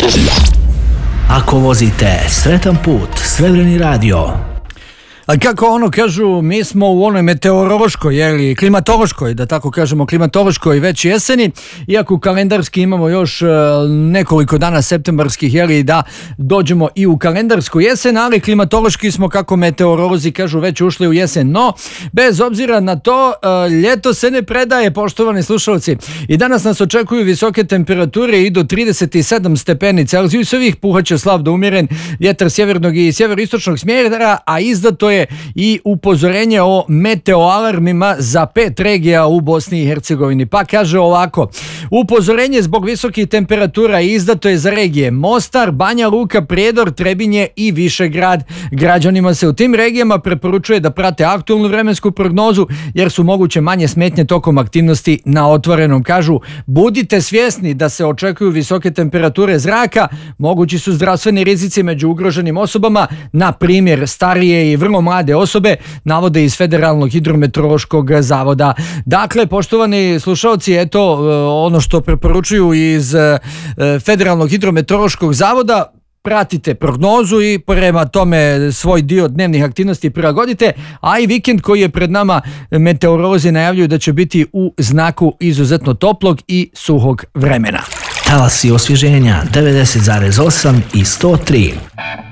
Ako vozite sretan put, Srebreni radio. A kako ono kažu, mi smo u onoj meteorološkoj, klimatološkoj, da tako kažemo, klimatološkoj već jeseni, iako kalendarski imamo još nekoliko dana septembarskih, da dođemo i u kalendarsku jesen, ali klimatološki smo, kako meteorolozi kažu, već ušli u jesen. No, bez obzira na to, ljeto se ne predaje, poštovani slušalci. I danas nas očekuju visoke temperature i do 37 stepeni Celzijusovih, puhaće slab do umjeren vjetar sjevernog i sjeveroistočnog smjera, a izdato je i upozorenje o meteoalarmima za 5 regija u Bosni i Hercegovini. Pa kaže ovako: upozorenje zbog visokih temperatura izdato je za regije Mostar, Banja Luka, Prijedor, Trebinje i Višegrad. Građanima se u tim regijama preporučuje da prate aktualnu vremensku prognozu, jer su moguće manje smetnje tokom aktivnosti na otvorenom. Kažu, budite svjesni da se očekuju visoke temperature zraka, mogući su zdravstveni rizici među ugroženim osobama, na primjer starije i vrlo mlade osobe, navode iz Federalnog hidrometeorološkog zavoda. Dakle, poštovani slušalci, eto ono što preporučuju iz Federalnog hidrometeorološkog zavoda: pratite prognozu i prema tome svoj dio dnevnih aktivnosti prilagodite, a i vikend koji je pred nama meteorolozi najavljuju da će biti u znaku izuzetno toplog i suhog vremena. Talasi osvježenja 90,8 i 103.